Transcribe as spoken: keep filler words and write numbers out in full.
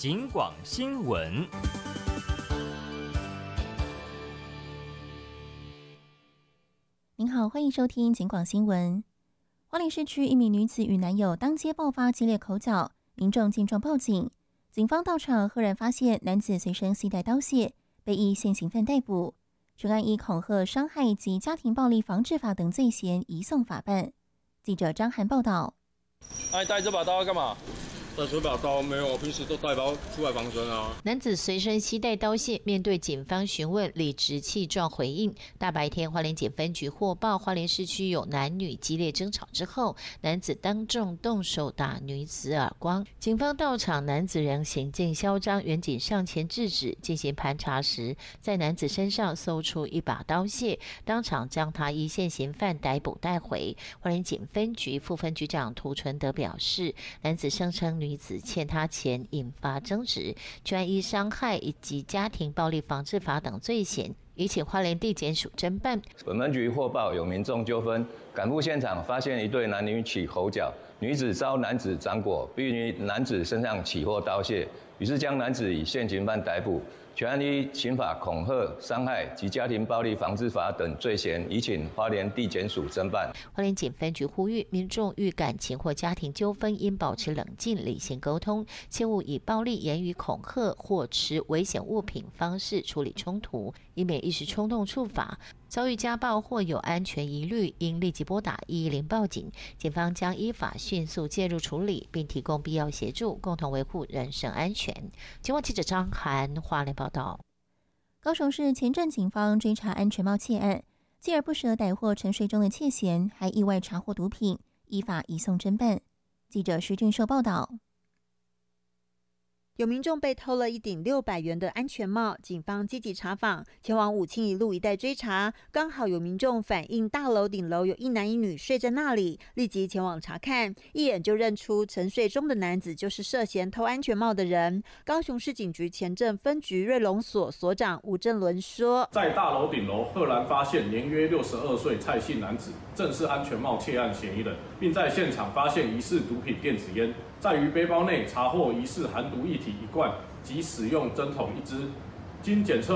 警广新闻。 您好，欢迎收听警广新闻。花莲市区一名女子与男友当街爆发激烈口角，民众见状报警，警方到场赫然发现男子随身携带刀械，被依现行犯逮捕。全案以恐吓、伤害及家庭暴力防治法等罪嫌移送法办。记者张涵报道。 那、啊、你带这把刀要干嘛？带这把刀没有，平时都带包出来防身啊。 男子随身携带刀械，面对警方询问，理直气壮回应。大白天，花莲检分局获报，花莲市区有男女激烈争吵之后，男子当众动手打女子耳光。警方到场，男子仍行径嚣张，员警上前制止，进行盘查时，在男子身上搜出一把刀械，当场将他依现行犯逮捕带回。花莲检分局副分局长涂纯德表示，男子声称女子欠他钱，引发争执，全依伤害以及家庭暴力防治法等罪嫌，已请花莲地检署侦办。 本分局获报有民众纠纷，赶赴现场发现一对男女起口角，女子遭男子掌掴，并于男子身上起获刀械，于是将男子以现行犯逮捕。全案依刑法恐吓、伤害及家庭暴力防治法等罪嫌，已请花莲地检署侦办。 花莲检分局呼吁民众遇感情或家庭纠纷，应保持冷静、理性沟通，切勿以暴力言语恐吓或持危险物品方式处理冲突，以免一时冲动触法。遭遇家暴或有安全疑虑，应立即拨打一一零报警，警方将依法迅速介入处理，并提供必要协助，共同维护人身安全。警广记者张涵花莲报道。 高雄市前镇警方追查安全帽窃案，锲而不舍逮获沉睡中的窃嫌，还意外查获毒品，依法移送侦办。记者徐俊寿报道。 有民众被偷了一顶六百元的安全帽，警方积极查访，前往武清一路一带追查，刚好有民众反映大楼顶楼有一男一女睡在那里，立即前往查看，一眼就认出沉睡中的男子就是涉嫌偷安全帽的人。高雄市警局前镇分局瑞隆所所长吴正伦说， 在大楼顶楼赫然发现年约六十二岁蔡姓男子，正是安全帽窃案嫌疑人，并在现场发现疑似毒品电子烟，在于背包内查获疑似含毒液体一罐及使用针筒一支，经检测